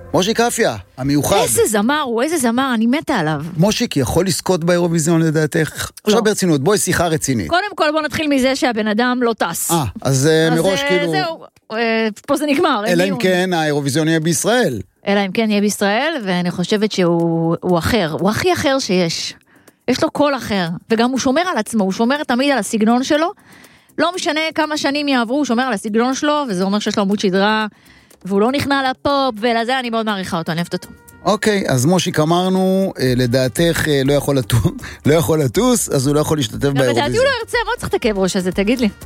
מושיק אפיה, המיוחד. איזה זמר הוא, איזה זמר, אני מתה עליו. מושיק יכול לזכות באירוויזיון לדעתך? עכשיו ברצינות, בואי שיחה רצינית. קודם כל בוא נתחיל מזה שהבן אדם לא טס. אז מראש כאילו... זהו, פה זה נגמר. אלא אם כן האירוויזיון יהיה בישראל. אלא אם כן יהיה בישראל, ואני חושבת שהוא אחר, הוא הכי אחר שיש. יש לו קול אחר, וגם הוא שומר על עצמו, הוא שומר תמיד על הסגנון שלו, לא משנה כמה שנים יעברו, הוא שומר על הסגנון שלו, וזה אומר שיש לו עמוד שדרה, והוא לא נכנע לפופ, ולזה אני מאוד מעריכה אותו, אני אוהבת אותו. אוקיי, אז מושיק אמרנו, לדעתך לא יכול לטוס, אז הוא לא יכול להשתתף באירוויזיון. לדעתי הוא לא ירצה, מה צריך את הכאב ראש הזה, תגיד לי.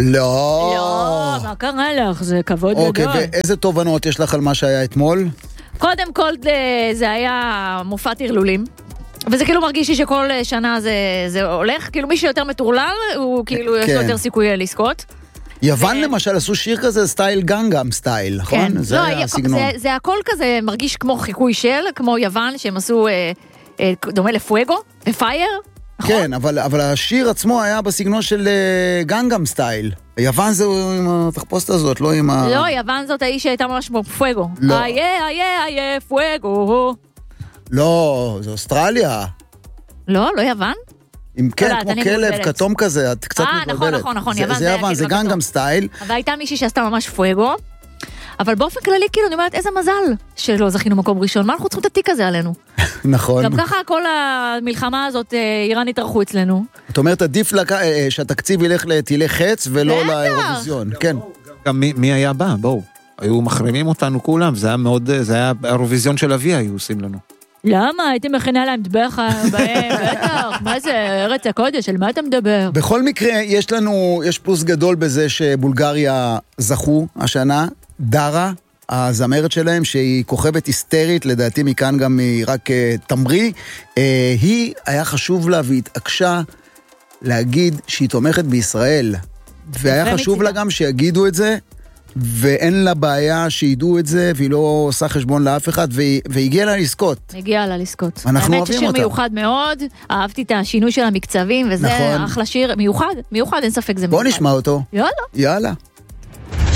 לא, מה קרה לך? זה כבוד גדול. אוקיי, ואיזה תובנות יש לך על מה שהיה אתמול? קודם כל זה היה מופע תרלולים. וזה כאילו מרגיש לי שכל שנה זה הולך, כאילו מי שיותר מטורלל, הוא כאילו יש לו יותר סיכוי לזכות. יוון למשל עשו שיר כזה סטייל גנגאם סטייל, נכון? זה היה הסגנון. זה הכל כזה מרגיש כמו חיקוי של, כמו יוון, שהם עשו דומה לפואגו, לפייר. כן, אבל השיר עצמו היה בסגנון של גנגאם סטייל. יוון זה עם התחפושת הזאת, לא עם ה... לא, יוון זאת האיש שהייתה ממש כמו פואגו. איי, פואגו. לא, זה אוסטרליה. לא יוון? אם כן, כמו כלב, כתום כזה, את קצת מתבלבלת. נכון, זה יוון, זה גנגאם סטייל. אבל הייתה מישהי שעשתה ממש פואגו, אבל באופן כללי, כאילו, אני אומרת, איזה מזל שלא זכינו מקום ראשון, מה אנחנו צריכים את התיק הזה עלינו? נכון. גם ככה כל המלחמה הזאת, איראן התארחו אצלנו. זאת אומרת, עדיף שהתקציב ילך לטילי חץ ולא לאירוויזיון. כן. גם מי היה בא? בואו. היו מחרימים אותנו כולם, זה היה מאוד, זה היה האירוויזיון של אבי היו עושים לנו. למה? הייתם מכינה להם דבח בהם, בטח, מה זה, ארץ הקודש, על מה אתה מדבר? בכל מקרה, יש פלוס גדול בזה שבולגריה זכו השנה, דרה, הזמרת שלהם, שהיא כוכבת היסטרית, לדעתי מכאן גם היא רק תמרי, היא היה חשוב לה והתעקשה להגיד שהיא תומכת בישראל, והיה חשוב לה גם שיגידו את זה, ואין לה בעיה שידעו את זה, והיא לא עושה חשבון לאף אחד, והגיעה לה לזכות. הגיעה לה לזכות. אנחנו אוהבים אותה. האמת ששיר מיוחד מאוד, אהבתי את השינוי של המקצבים, וזה אחלה שיר מיוחד, אין ספק זה מיוחד. בוא נשמע אותו. יאללה.